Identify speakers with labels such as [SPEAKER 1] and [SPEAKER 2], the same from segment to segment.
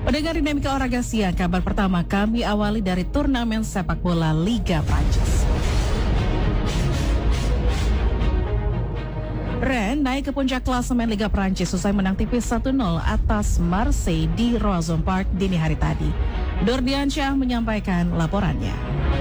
[SPEAKER 1] Pendengar Dinamika Olahraga Siang, kabar pertama kami awali dari turnamen sepak bola Liga Prancis. Rennes naik ke puncak klasemen Liga Prancis usai menang tipis 1-0 atas Marseille di Roazhon Park dini hari tadi. Dordiansyah menyampaikan laporannya.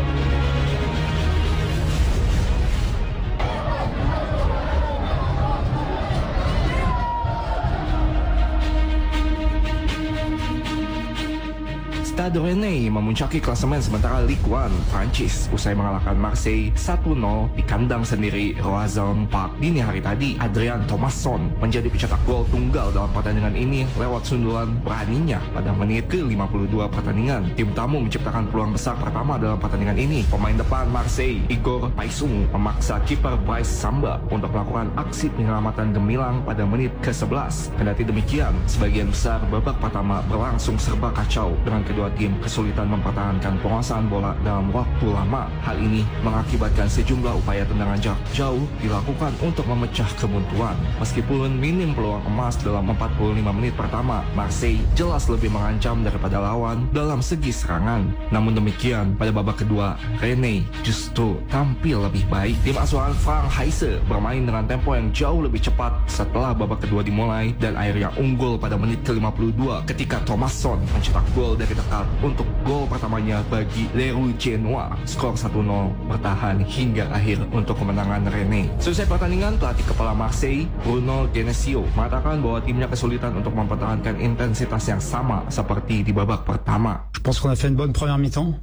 [SPEAKER 2] Stade Rennais memuncaki klasemen sementara Ligue 1 Prancis usai mengalahkan Marseille 1-0 di kandang sendiri Roazhon Park dini hari tadi. Adrien Thomasson menjadi pencetak gol tunggal dalam pertandingan ini lewat sundulan beraninya pada menit ke-52 pertandingan. Tim tamu menciptakan peluang besar pertama dalam pertandingan ini. Pemain depan Marseille, Igor Paisung, memaksa kiper Brice Samba untuk melakukan aksi penyelamatan gemilang pada menit ke-11. Kendati demikian, sebagian besar babak pertama berlangsung serba kacau dengan kedua tim kesulitan mempertahankan penguasaan bola dalam waktu lama. Hal ini mengakibatkan sejumlah upaya tendangan jarak jauh dilakukan untuk memecah kebuntuan. Meskipun minim peluang emas dalam 45 menit pertama, Marseille jelas lebih mengancam daripada lawan dalam segi serangan. Namun demikian, pada babak kedua, Rennes justru tampil lebih baik. Tim asuhan Frank Heise bermain dengan tempo yang jauh lebih cepat setelah babak kedua dimulai dan akhirnya unggul pada menit ke-52 ketika Thomasson mencetak gol dari dekat untuk gol pertamanya bagi Leroy Genoa. Skor 1-0 bertahan hingga akhir untuk kemenangan Rennes. Selesai pertandingan, pelatih kepala Marseille, Bruno Genesio, mengatakan bahwa timnya kesulitan untuk mempertahankan intensitas yang sama seperti di babak pertama.
[SPEAKER 3] Je pense qu'on a fait une bonne première mi-temps.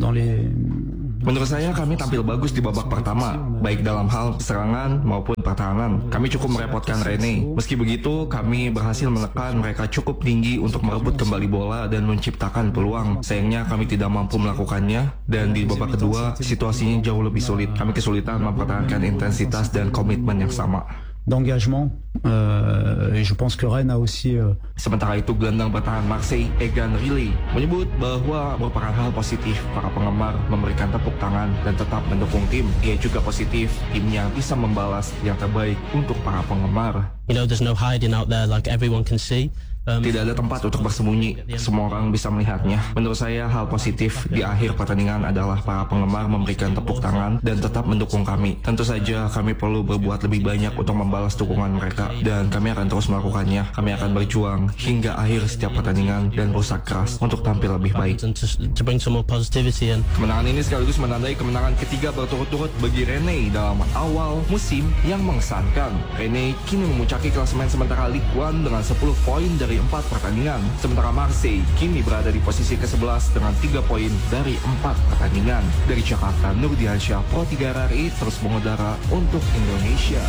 [SPEAKER 2] Menurut saya kami tampil bagus di babak pertama, baik dalam hal serangan maupun pertahanan. Kami cukup merepotkan Rennes. Meski begitu, kami berhasil menekan mereka cukup tinggi untuk merebut kembali bola dan menciptakan peluang. Sayangnya kami tidak mampu melakukannya, dan di babak kedua situasinya jauh lebih sulit. Kami kesulitan mempertahankan intensitas dan komitmen yang sama.
[SPEAKER 3] D'engagement, et je pense que Rennes a aussi.
[SPEAKER 2] Sementara itu, gelandang bertahan Marseille, Egan Riley, menyebut bahwa merupakan hal positif para penggemar memberikan tepuk tangan dan tetap mendukung tim. Ia juga positif timnya bisa membalas yang terbaik untuk para penggemar.
[SPEAKER 4] You know, there's no hiding out there like everyone can see.
[SPEAKER 2] Tidak ada tempat untuk bersembunyi, semua orang bisa melihatnya. Menurut saya hal positif di akhir pertandingan adalah para penggemar memberikan tepuk tangan dan tetap mendukung kami. Tentu saja kami perlu berbuat lebih banyak untuk membalas dukungan mereka, dan kami akan terus melakukannya. Kami akan berjuang hingga akhir setiap pertandingan dan berusaha keras untuk tampil lebih baik. Kemenangan ini sekaligus menandai kemenangan ketiga berturut-turut bagi Rennes dalam awal musim yang mengesankan. Rennes kini memuncaki klasemen sementara Ligue 1 dengan 10 poin dari 4 pertandingan. Sementara Marseille kini berada di posisi ke-11 dengan 3 poin dari 4 pertandingan. Dari Jakarta, Dordiansyah, Pro 3 RRI terus mengudara untuk Indonesia.